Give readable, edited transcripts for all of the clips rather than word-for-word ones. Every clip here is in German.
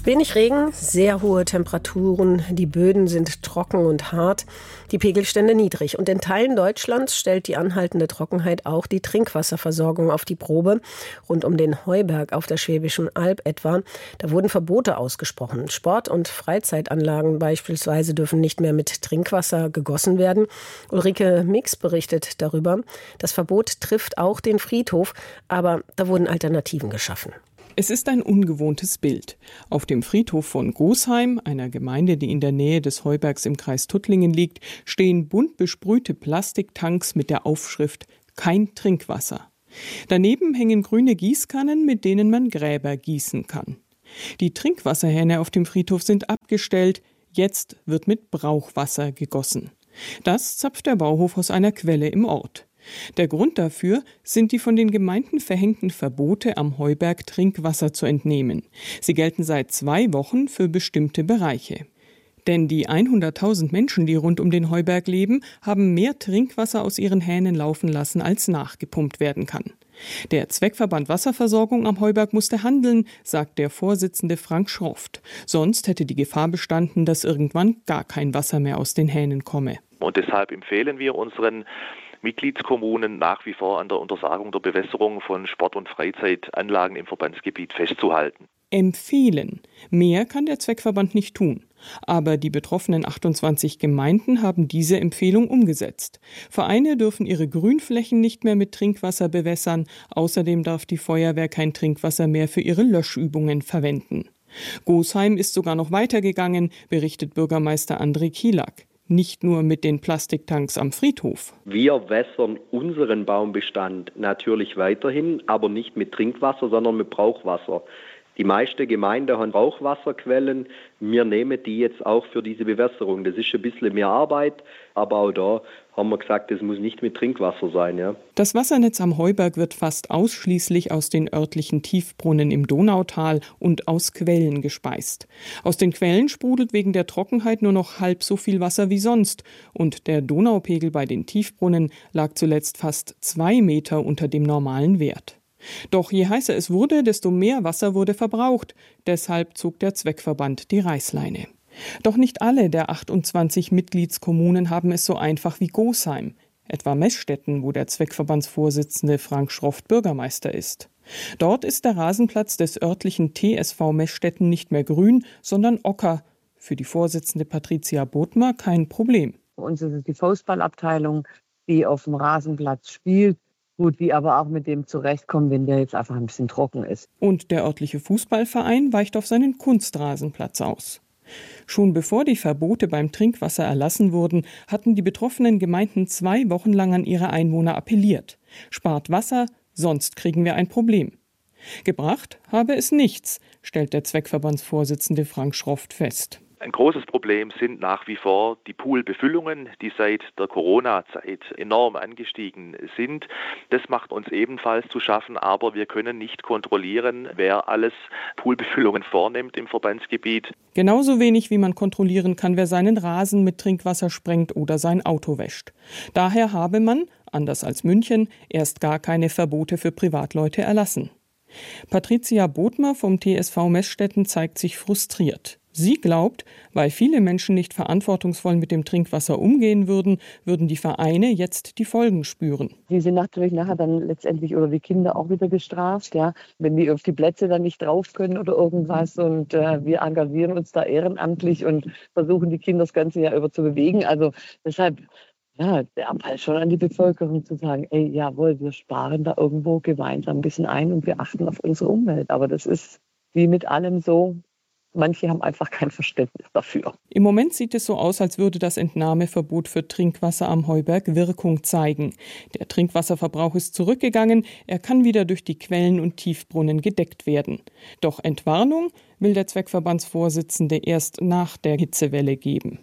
Wenig Regen, sehr hohe Temperaturen, die Böden sind trocken und hart, die Pegelstände niedrig. Und in Teilen Deutschlands stellt die anhaltende Trockenheit auch die Trinkwasserversorgung auf die Probe. Rund um den Heuberg auf der Schwäbischen Alb etwa, da wurden Verbote ausgesprochen. Sport- und Freizeitanlagen beispielsweise dürfen nicht mehr mit Trinkwasser gegossen werden. Ulrike Mix berichtet darüber. Das Verbot trifft auch den Friedhof, aber da wurden Alternativen geschaffen. Es ist ein ungewohntes Bild. Auf dem Friedhof von Gosheim, einer Gemeinde, die in der Nähe des Heubergs im Kreis Tuttlingen liegt, stehen bunt besprühte Plastiktanks mit der Aufschrift »Kein Trinkwasser«. Daneben hängen grüne Gießkannen, mit denen man Gräber gießen kann. Die Trinkwasserhähne auf dem Friedhof sind abgestellt. Jetzt wird mit Brauchwasser gegossen. Das zapft der Bauhof aus einer Quelle im Ort. Der Grund dafür sind die von den Gemeinden verhängten Verbote, am Heuberg Trinkwasser zu entnehmen. Sie gelten seit 2 Wochen für bestimmte Bereiche. Denn die 100.000 Menschen, die rund um den Heuberg leben, haben mehr Trinkwasser aus ihren Hähnen laufen lassen, als nachgepumpt werden kann. Der Zweckverband Wasserversorgung am Heuberg musste handeln, sagt der Vorsitzende Frank Schroft. Sonst hätte die Gefahr bestanden, dass irgendwann gar kein Wasser mehr aus den Hähnen komme. Und deshalb empfehlen wir unseren Mitgliedskommunen nach wie vor an der Untersagung der Bewässerung von Sport- und Freizeitanlagen im Verbandsgebiet festzuhalten. Empfehlen. Mehr kann der Zweckverband nicht tun. Aber die betroffenen 28 Gemeinden haben diese Empfehlung umgesetzt. Vereine dürfen ihre Grünflächen nicht mehr mit Trinkwasser bewässern. Außerdem darf die Feuerwehr kein Trinkwasser mehr für ihre Löschübungen verwenden. Gosheim ist sogar noch weitergegangen, berichtet Bürgermeister André Kielak. Nicht nur mit den Plastiktanks am Friedhof. Wir wässern unseren Baumbestand natürlich weiterhin, aber nicht mit Trinkwasser, sondern mit Brauchwasser. Die meisten Gemeinden haben Brauchwasserquellen. Wir nehmen die jetzt auch für diese Bewässerung. Das ist ein bisschen mehr Arbeit, aber auch da haben wir gesagt, das muss nicht mit Trinkwasser sein. Ja. Das Wassernetz am Heuberg wird fast ausschließlich aus den örtlichen Tiefbrunnen im Donautal und aus Quellen gespeist. Aus den Quellen sprudelt wegen der Trockenheit nur noch halb so viel Wasser wie sonst. Und der Donaupegel bei den Tiefbrunnen lag zuletzt fast 2 Meter unter dem normalen Wert. Doch je heißer es wurde, desto mehr Wasser wurde verbraucht. Deshalb zog der Zweckverband die Reißleine. Doch nicht alle der 28 Mitgliedskommunen haben es so einfach wie Gosheim. Etwa Meßstetten, wo der Zweckverbandsvorsitzende Frank Schroft Bürgermeister ist. Dort ist der Rasenplatz des örtlichen TSV Meßstetten nicht mehr grün, sondern ocker. Für die Vorsitzende Patricia Bodmer kein Problem. Bei uns ist es die Fußballabteilung, die auf dem Rasenplatz spielt. Gut, die aber auch mit dem zurechtkommen, wenn der jetzt einfach ein bisschen trocken ist. Und der örtliche Fußballverein weicht auf seinen Kunstrasenplatz aus. Schon bevor die Verbote beim Trinkwasser erlassen wurden, hatten die betroffenen Gemeinden 2 Wochen lang an ihre Einwohner appelliert. Spart Wasser, sonst kriegen wir ein Problem. Gebracht habe es nichts, stellt der Zweckverbandsvorsitzende Frank Schroft fest. Ein großes Problem sind nach wie vor die Poolbefüllungen, die seit der Corona-Zeit enorm angestiegen sind. Das macht uns ebenfalls zu schaffen, aber wir können nicht kontrollieren, wer alles Poolbefüllungen vornimmt im Verbandsgebiet. Genauso wenig wie man kontrollieren kann, wer seinen Rasen mit Trinkwasser sprengt oder sein Auto wäscht. Daher habe man, anders als München, erst gar keine Verbote für Privatleute erlassen. Patricia Bodmer vom TSV Meßstetten zeigt sich frustriert. Sie glaubt, weil viele Menschen nicht verantwortungsvoll mit dem Trinkwasser umgehen würden, würden die Vereine jetzt die Folgen spüren. Die sind natürlich nachher dann letztendlich oder die Kinder auch wieder gestraft, ja, wenn die auf die Plätze dann nicht drauf können oder irgendwas. Und wir engagieren uns da ehrenamtlich und versuchen die Kinder das ganze Jahr über zu bewegen. Also deshalb, ja, der Appell schon an die Bevölkerung zu sagen, ey, jawohl, wir sparen da irgendwo gemeinsam ein bisschen ein und wir achten auf unsere Umwelt. Aber das ist wie mit allem so. Manche haben einfach kein Verständnis dafür. Im Moment sieht es so aus, als würde das Entnahmeverbot für Trinkwasser am Heuberg Wirkung zeigen. Der Trinkwasserverbrauch ist zurückgegangen, er kann wieder durch die Quellen und Tiefbrunnen gedeckt werden. Doch Entwarnung will der Zweckverbandsvorsitzende erst nach der Hitzewelle geben.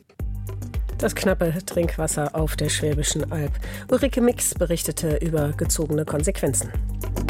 Das knappe Trinkwasser auf der Schwäbischen Alb. Ulrike Mix berichtete über gezogene Konsequenzen.